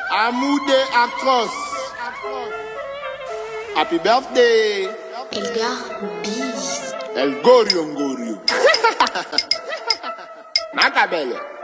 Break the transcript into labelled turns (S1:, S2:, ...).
S1: Amoude Akros. Happy birthday.
S2: Elgar Beast.
S1: El Gorio Ngorio. Macabelle.